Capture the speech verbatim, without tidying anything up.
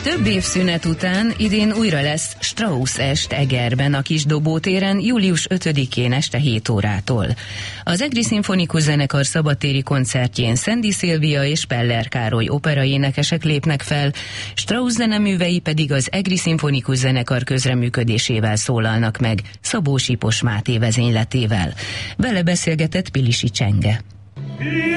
Több év szünet után idén újra lesz Strauss est Egerben, a Kisdobótéren július ötödikén este hét órától. Az Egri Szimfonikus Zenekar szabadtéri koncertjén Szendi Szilvia és Peller Károly operaénekesek lépnek fel, Strauss zeneművei pedig az Egri Szimfonikus Zenekar közreműködésével szólalnak meg, Szabó Sipos Máté vezényletével. Vele beszélgetett Pilisi Csenge.